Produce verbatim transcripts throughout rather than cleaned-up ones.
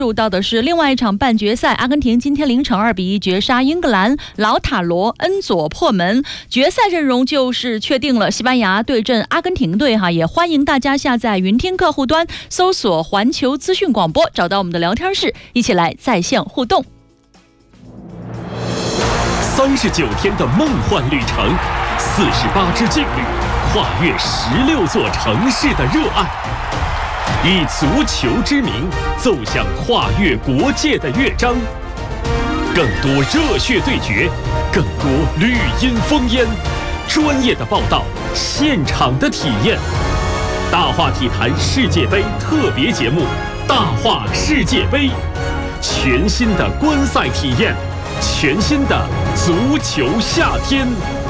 入到的是另外一场半决赛，阿根廷今天凌晨二比一绝杀英格兰，老塔罗恩佐破门，决赛阵容就是确定了，西班牙对阵阿根廷队哈，也欢迎大家下载云听客户端，搜索环球资讯广播，找到我们的聊天室，一起来在线互动。 三十九天的梦幻旅程，四十八支劲旅，跨越十六座城市的热爱。以足球之名奏响跨越国界的乐章，更多热血对决，更多绿荫烽烟，专业的报道，现场的体验。大话体坛世界杯特别节目《大话世界杯》，全新的观赛体验，全新的足球夏天。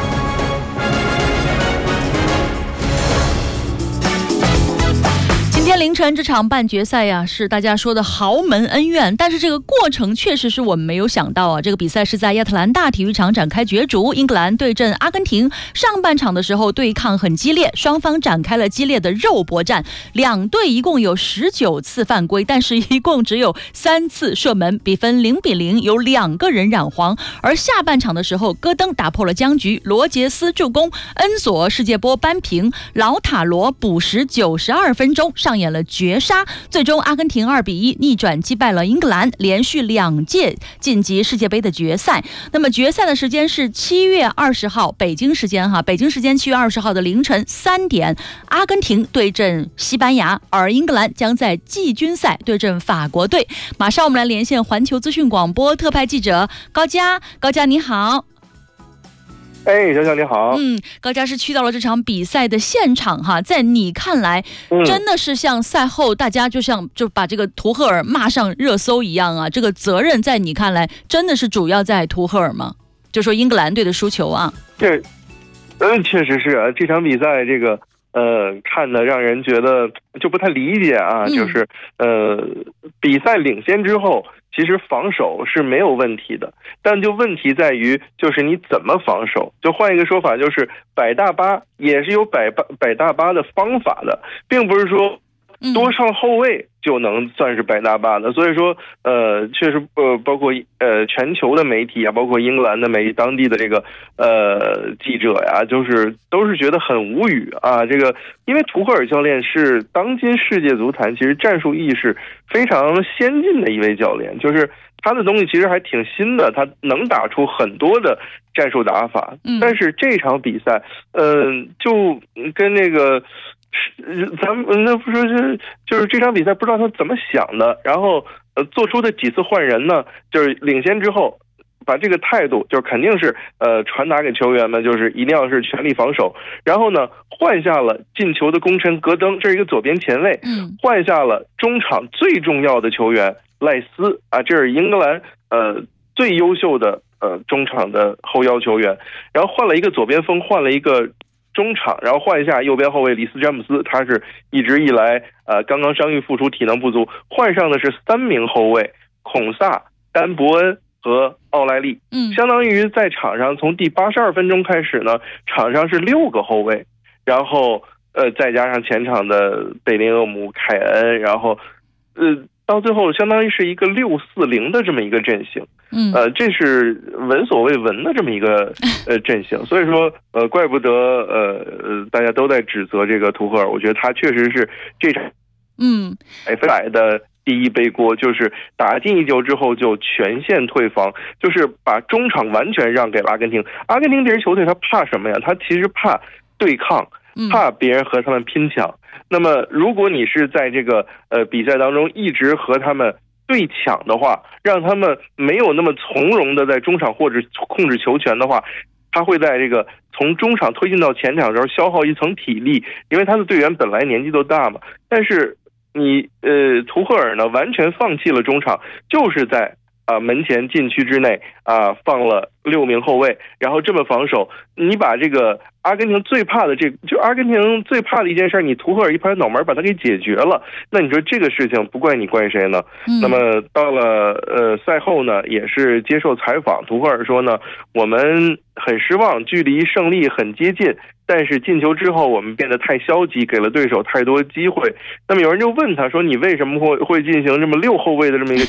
今天凌晨这场半决赛呀，是大家说的豪门恩怨，但是这个过程确实是我们没有想到啊。这个比赛是在亚特兰大体育场展开角逐，英格兰对阵阿根廷。上半场的时候对抗很激烈，双方展开了激烈的肉搏战，两队一共有十九次犯规，但是一共只有三次射门，比分零比零，有两个人染黄。而下半场的时候，戈登打破了僵局，罗杰斯助攻，恩佐世界波扳平，老塔罗补时九十二分钟上演了绝杀，最终阿根廷二比一逆转击败了英格兰，连续两届晋级世界杯的决赛。那么决赛的时间是七月二十号北京时间哈，北京时间七月二十号的凌晨三点，阿根廷对阵西班牙，而英格兰将在季军赛对阵法国队。马上我们来连线环球资讯广播特派记者高佳，高佳你好。 哎，小小你好。 嗯，高佳是去到了这场比赛的现场哈，在你看来， 嗯、 真的是像赛后大家就像就把这个图赫尔骂上热搜一样啊？这个责任在你看来真的是主要在图赫尔吗？就说英格兰队的输球啊？ 这，嗯，确实是啊，这场比赛这个呃看的让人觉得就不太理解啊，嗯、就是呃比赛领先之后。其实防守是没有问题的，但就问题在于就是你怎么防守。就换一个说法，就是摆大巴也是有摆巴摆大巴的方法的，并不是说多上后卫就能算是摆大巴的。所以说呃确实呃包括呃全球的媒体啊，包括英格兰的媒当地的这个呃记者呀，就是都是觉得很无语啊。这个因为图赫尔教练是当今世界足坛其实战术意识非常先进的一位教练，就是他的东西其实还挺新的，他能打出很多的战术打法。但是这场比赛嗯、呃、就跟那个咱们那不是就是就是这场比赛不知道他怎么想的，然后呃做出的几次换人呢，就是领先之后把这个态度就是肯定是呃传达给球员们，就是一定要是全力防守，然后呢换下了进球的功臣戈登，这是一个左边前卫，嗯，换下了中场最重要的球员赖斯啊，这是英格兰呃最优秀的呃中场的后腰球员，然后换了一个左边锋，换了一个中场，然后换一下右边后卫里斯詹姆斯，他是一直以来呃刚刚伤愈复出，体能不足，换上的是三名后卫孔萨、丹伯恩和奥莱利，嗯，相当于在场上从第八十二分钟开始呢，场上是六个后卫，然后呃再加上前场的贝林厄姆、凯恩，然后呃到最后相当于是一个六四零的这么一个阵型，嗯，呃，这是闻所未闻的这么一个呃阵型，所以说呃，怪不得呃呃大家都在指责这个图赫尔，我觉得他确实是这场嗯百分百的第一背锅，就是打进一球之后就全线退防，就是把中场完全让给了阿根廷。阿根廷这支球队他怕什么呀？他其实怕对抗，怕别人和他们拼抢。那么如果你是在这个呃比赛当中一直和他们对抢的话，让他们没有那么从容的在中场或者控制球权的话，他会在这个从中场推进到前场的时候消耗一层体力，因为他的队员本来年纪都大嘛。但是你呃图赫尔呢完全放弃了中场，就是在啊、呃、门前禁区之内啊、呃、放了六名后卫，然后这么防守，你把这个阿根廷最怕的这就阿根廷最怕的一件事，你图赫尔一拍脑门把它给解决了，那你说这个事情不怪你怪谁呢？嗯、那么到了呃赛后呢，也是接受采访，图赫尔说呢，我们很失望，距离胜利很接近，但是进球之后我们变得太消极，给了对手太多机会。那么有人就问他说，你为什么会会进行这么六后卫的这么一个